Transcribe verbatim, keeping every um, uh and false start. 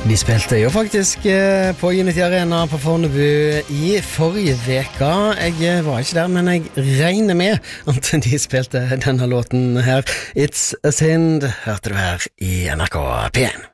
De spilte jo faktisk eh, på Unity Arena på Fornebu i forrige veka. Jeg var ikke der, men jeg regner med at de spilte denne låten her. It's a Sin, hørte du her i N R K P en.